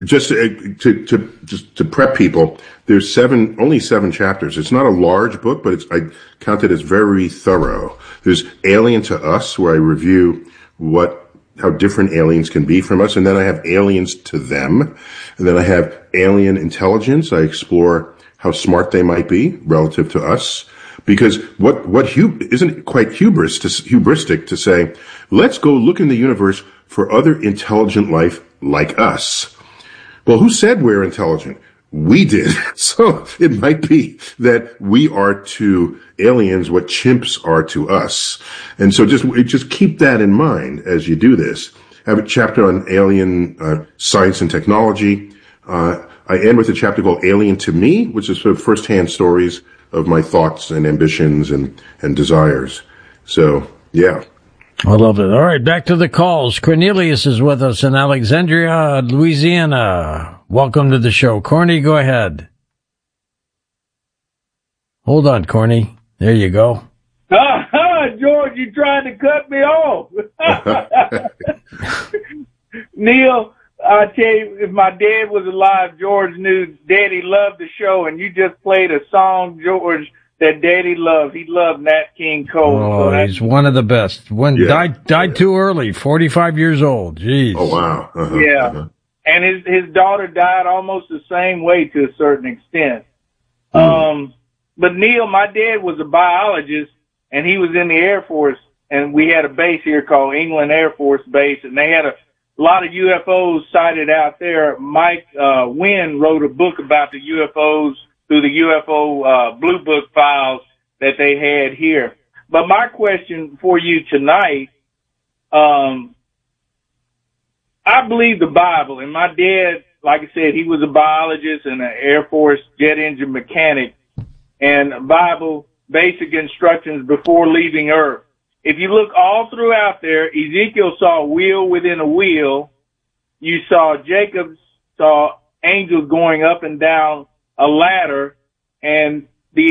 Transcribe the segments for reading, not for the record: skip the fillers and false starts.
Just to prep people, there's only seven chapters. It's not a large book, but I count it as very thorough. There's Alien to Us, where I review how different aliens can be from us, and then I have Aliens to Them, and then I have Alien Intelligence. I explore how smart they might be relative to us, because isn't it quite hubristic to say, let's go look in the universe for other intelligent life like us. Well, who said we're intelligent? We did. So it might be that we are to aliens what chimps are to us. And so just keep that in mind as you do this. I have a chapter on alien science and technology. I end with a chapter called Alien to Me, which is sort of firsthand stories of my thoughts and ambitions and desires. So, yeah. I love it. All right, back to the calls. Cornelius is with us in Alexandria, Louisiana. Welcome to the show. Corny, go ahead. Hold on, Corny. There you go. George, you trying to cut me off. Neil, I tell you, if my dad was alive, George knew Daddy loved the show, and you just played a song, George, that Daddy loved. He loved Nat King Cole. Oh, so he's one of the best. Died too early, 45 years old. Jeez. Oh, wow. Yeah. And his daughter died almost the same way to a certain extent. But Neil, my dad was a biologist, and he was in the Air Force, and we had a base here called England Air Force Base, and they had a lot of UFOs sighted out there. Mike Wynn wrote a book about the UFOs through the UFO Blue Book files that they had here. But my question for you tonight, I believe the Bible, and my dad, like I said, he was a biologist and an Air Force jet engine mechanic, and Bible, basic instructions before leaving Earth. If you look all throughout there, Ezekiel saw a wheel within a wheel. You Jacob saw angels going up and down a ladder, and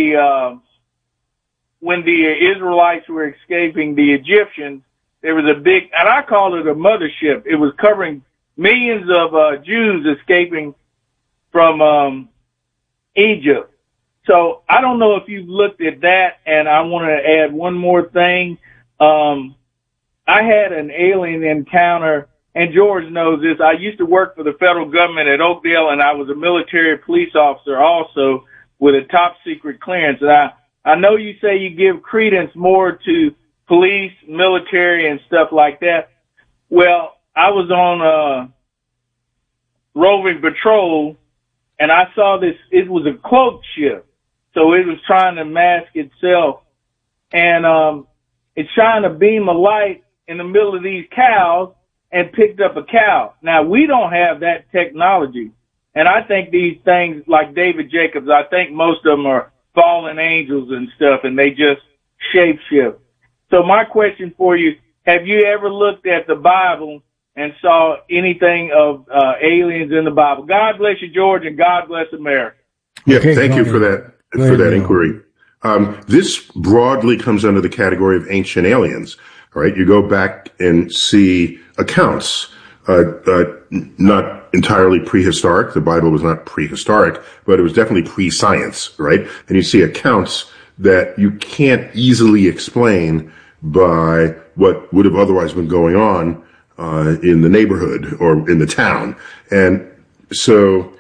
when the Israelites were escaping the Egyptians, there was a big, and I call it a mothership. It was covering millions of Jews escaping from Egypt. So I don't know if you've looked at that, and I want to add one more thing. I had an alien encounter, and George knows this. I used to work for the federal government at Oakdale, and I was a military police officer also with a top secret clearance. And I know you say you give credence more to police, military, and stuff like that. Well, I was on roving patrol, and I saw this. It was a cloak ship, so it was trying to mask itself, and it shined a beam of light in the middle of these cows and picked up a cow. Now, we don't have that technology, and I think these things, like David Jacobs, I think most of them are fallen angels and stuff, and they just shapeshift. So my question for you, have you ever looked at the Bible and saw anything of aliens in the Bible? God bless you, George, and God bless America. Yeah, okay, thank you for that inquiry. This broadly comes under the category of ancient aliens. All right, you go back and see accounts, not entirely prehistoric. The Bible was not prehistoric, but it was definitely pre-science, right? And you see accounts that you can't easily explain by what would have otherwise been going on in the neighborhood or in the town. And so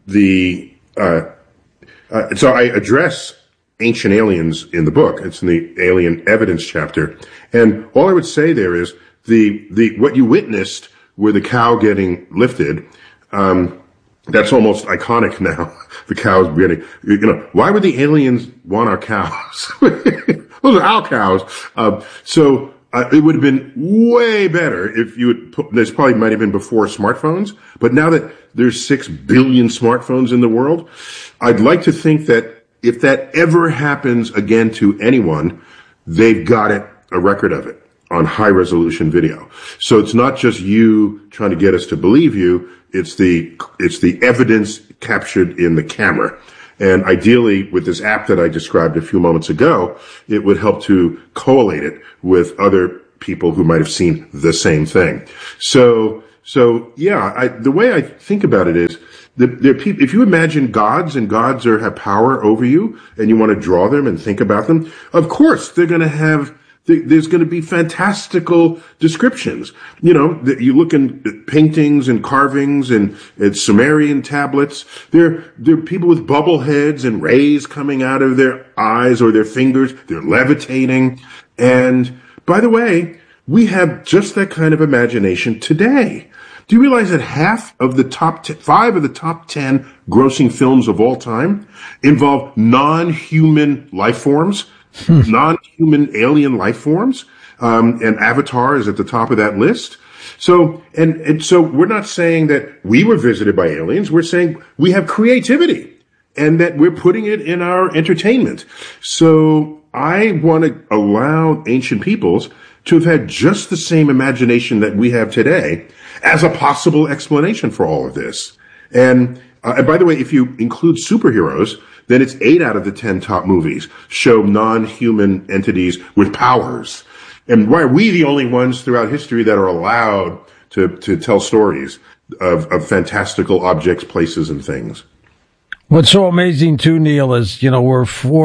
so I address ancient aliens in the book. It's in the alien evidence chapter. And all I would say there is what you witnessed with the cow getting lifted, that's almost iconic now. The cows getting, why would the aliens want our cows? Those are our cows. So it would have been way better if you would this probably might have been before smartphones, but now that there's 6 billion smartphones in the world, I'd like to think that if that ever happens again to anyone, they've got a record of it on high resolution video. So it's not just you trying to get us to believe you. It's the evidence captured in the camera. And ideally, with this app that I described a few moments ago, it would help to collate it with other people who might have seen the same thing. So So yeah, the way I think about it is there are people, if you imagine gods and gods have power over you and you want to draw them and think about them, of course they're going to have, there's going to be fantastical descriptions. You know, you look in paintings and carvings and Sumerian tablets. There are people with bubble heads and rays coming out of their eyes or their fingers. They're levitating. And by the way, we have just that kind of imagination today. Do you realize that half of the five of the top 10 grossing films of all time involve non-human life forms? Non-human alien life forms, and Avatar is at the top of that list. So, and so we're not saying that we were visited by aliens. We're saying we have creativity and that we're putting it in our entertainment. So I want to allow ancient peoples to have had just the same imagination that we have today as a possible explanation for all of this. And by the way, if you include superheroes, then it's 8 out of the 10 top movies show non-human entities with powers. And why are we the only ones throughout history that are allowed to tell stories of fantastical objects, places, and things? What's so amazing too, Neil, is, you know, we're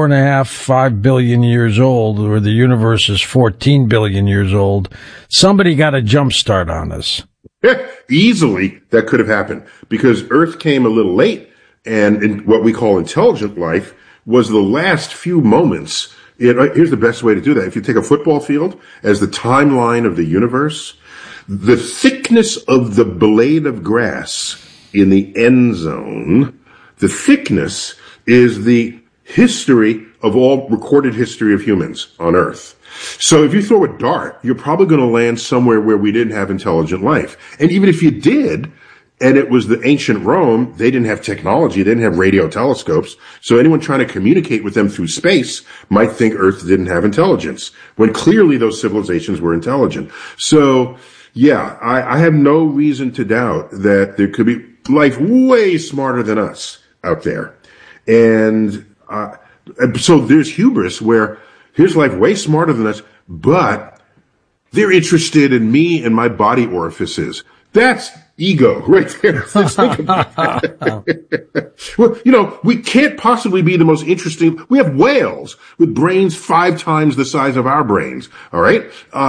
5 billion years old, or the universe is 14 billion years old. Somebody got a jump start on us. Easily that could have happened because Earth came a little late. And in what we call intelligent life was the last few moments. Here's the best way to do that. If you take a football field as the timeline of the universe, the thickness of the blade of grass in the end zone, the thickness is the history of all recorded history of humans on Earth. So if you throw a dart, you're probably going to land somewhere where we didn't have intelligent life. And even if you did, and it was the ancient Rome, they didn't have technology, they didn't have radio telescopes, so anyone trying to communicate with them through space might think Earth didn't have intelligence, when clearly those civilizations were intelligent. So, yeah, I have no reason to doubt that there could be life way smarter than us out there. And so there's hubris where here's life way smarter than us, but they're interested in me and my body orifices. That's ego right there. Let's think about that. Well, you know, we can't possibly be the most interesting. We have whales with brains 5 times the size of our brains. All right.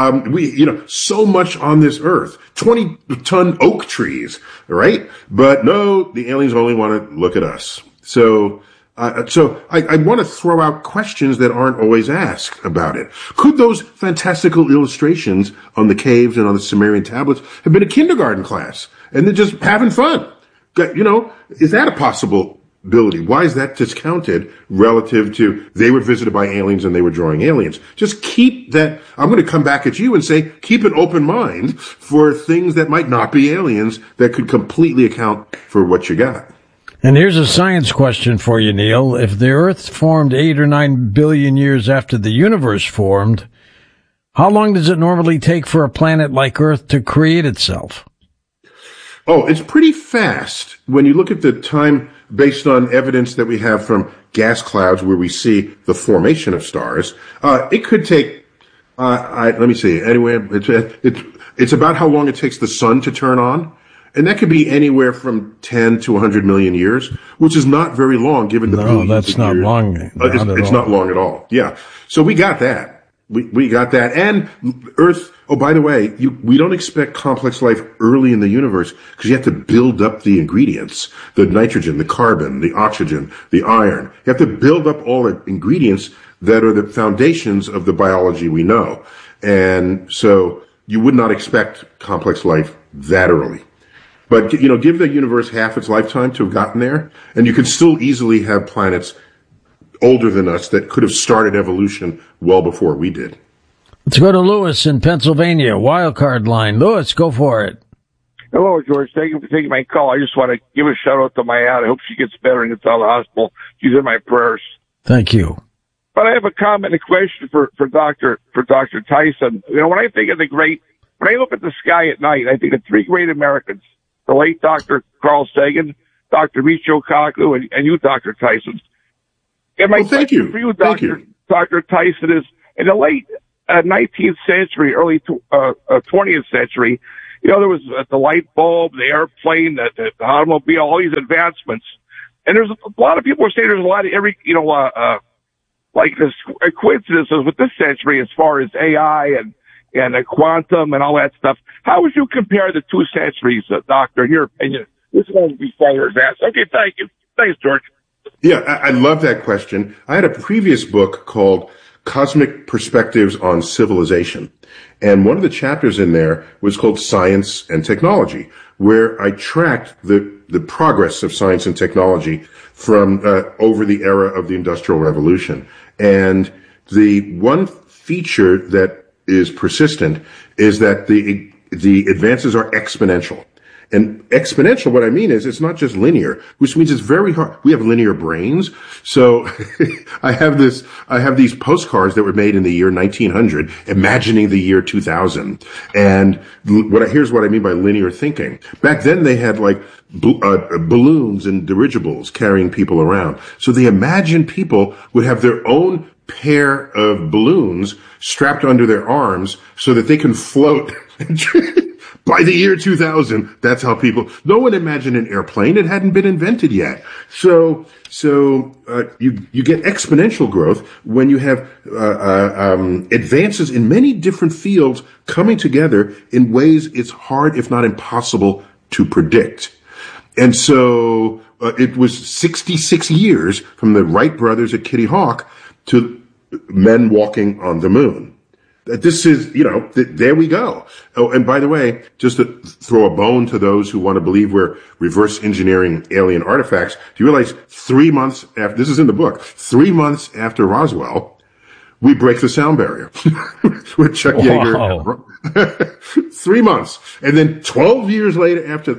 So much on this earth, 20-ton oak trees. All right. But no, the aliens only want to look at us. So I want to throw out questions that aren't always asked about it. Could those fantastical illustrations on the caves and on the Sumerian tablets have been a kindergarten class and they're just having fun? You know, is that a possibility? Why is that discounted relative to they were visited by aliens and they were drawing aliens? Just keep that. I'm going to come back at you and say, keep an open mind for things that might not be aliens that could completely account for what you got. And here's a science question for you, Neil. If the Earth formed 8 or 9 billion years after the universe formed, how long does it normally take for a planet like Earth to create itself? Oh, it's pretty fast. When you look at the time based on evidence that we have from gas clouds where we see the formation of stars, it could take, let me see, anyway, it's about how long it takes the sun to turn on. And that could be anywhere from 10 to 100 million years, which is not very long given the billions of years. No, that's not long. It's not long at all. Yeah. So we got that. We got that. And Earth, oh, by the way, we don't expect complex life early in the universe because you have to build up the ingredients, the nitrogen, the carbon, the oxygen, the iron. You have to build up all the ingredients that are the foundations of the biology we know. And so you would not expect complex life that early. But, you know, give the universe half its lifetime to have gotten there, and you could still easily have planets older than us that could have started evolution well before we did. Let's go to Lewis in Pennsylvania, wild card line. Lewis, go for it. Hello, George. Thank you for taking my call. I just want to give a shout out to my aunt. I hope she gets better and gets out of the hospital. She's in my prayers. Thank you. But I have a comment and a question for Dr. Tyson. You know, when I think of when I look at the sky at night, I think of 3 great Americans. The late Dr. Carl Sagan, Dr. Michio Kaku, and you, Dr. Tyson. And my question for you, Dr. Tyson, is in the late 19th century, early 20th century, there was the light bulb, the airplane, the automobile, all these advancements. And there's a lot of people who say there's a lot of like this coincidences with this century as far as AI and quantum and all that stuff. How would you compare the two centuries, Doctor, in your opinion? This one would be far advanced. Okay, thank you. Thanks, George. Yeah, I love that question. I had a previous book called Cosmic Perspectives on Civilization. And one of the chapters in there was called Science and Technology, where I tracked the progress of science and technology from over the era of the Industrial Revolution. And the one feature that is persistent is that the advances are exponential. And exponential, what I mean is it's not just linear, which means it's very hard. We have linear brains. So I have these postcards that were made in the year 1900, imagining the year 2000. And here's what I mean by linear thinking. Back then they had like balloons and dirigibles carrying people around. So they imagined people would have their own pair of balloons strapped under their arms so that they can float. By the year 2000, that's how no one imagined an airplane. It hadn't been invented yet. So you get exponential growth when you have, advances in many different fields coming together in ways it's hard, if not impossible, to predict. And so, it was 66 years from the Wright brothers at Kitty Hawk to men walking on the moon. This is, there we go. Oh, and by the way, just to throw a bone to those who want to believe we're reverse engineering alien artifacts, do you realize 3 months after, this is in the book, 3 months after Roswell, we break the sound barrier with Chuck Yeager. 3 months. And then 12 years later,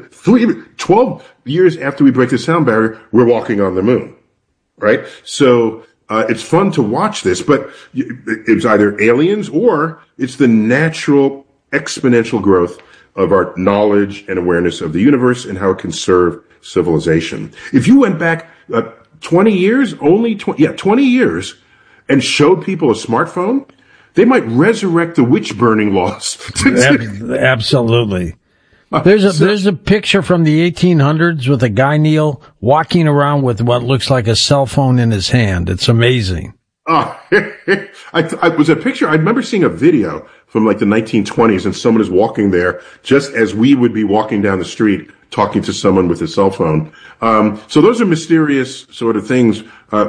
12 years after we break the sound barrier, we're walking on the moon. Right? So, it's fun to watch this, but it's either aliens or it's the natural exponential growth of our knowledge and awareness of the universe and how it can serve civilization. If you went back 20 years, 20 years, and showed people a smartphone, they might resurrect the witch burning laws. Absolutely. There's a picture from the 1800s with a guy, Neil, walking around with what looks like a cell phone in his hand. It's amazing. Oh, I was a picture. I remember seeing a video from like the 1920s and someone is walking there just as we would be walking down the street talking to someone with a cell phone. So those are mysterious sort of things.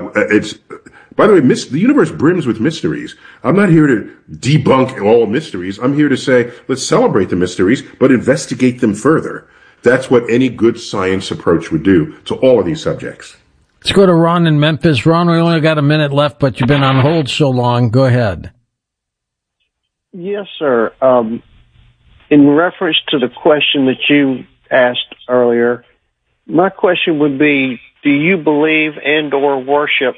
By the way, the universe brims with mysteries. I'm not here to debunk all mysteries. I'm here to say, let's celebrate the mysteries, but investigate them further. That's what any good science approach would do to all of these subjects. Let's go to Ron in Memphis. Ron, we only got a minute left, but you've been on hold so long. Go ahead. Yes, sir. In reference to the question that you asked earlier, my question would be, do you believe and or worship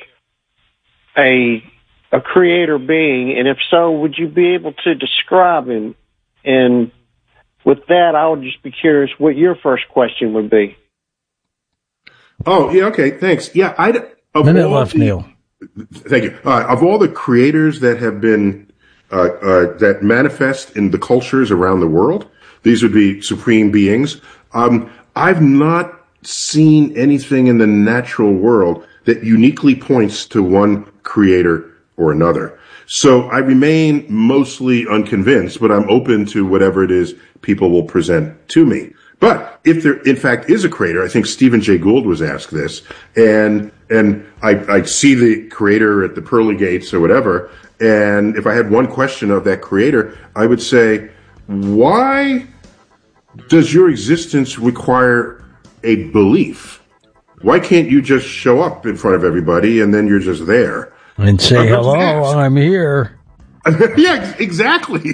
a creator being, and if so, would you be able to describe him? And with that, I would just be curious what your first question would be. Oh, yeah, okay, thanks. Yeah, minute left, Neil. Thank you. Of all the creators that have been that manifest in the cultures around the world, these would be supreme beings. I've not seen anything in the natural world that uniquely points to one creator or another. So I remain mostly unconvinced, but I'm open to whatever it is people will present to me. But if there, in fact, is a creator, I think Stephen Jay Gould was asked this, and I see the creator at the pearly gates or whatever, and if I had one question of that creator, I would say, why does your existence require a belief? Why can't you just show up in front of everybody and then you're just there? And say, hello, I'm here. Yeah, exactly.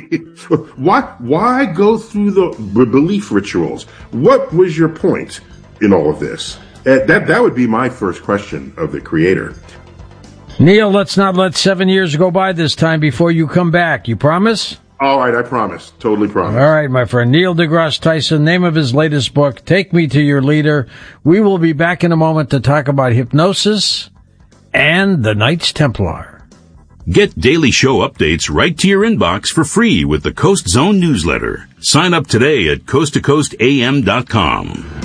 Why go through the belief rituals? What was your point in all of this? That would be my first question of the creator. Neil, let's not let 7 years go by this time before you come back. You promise? All right, I promise. Totally promise. All right, my friend. Neil deGrasse Tyson, name of his latest book, Take Me to Your Leader. We will be back in a moment to talk about hypnosis and the Knights Templar. Get daily show updates right to your inbox for free with the Coast Zone newsletter. Sign up today at coasttocoastam.com.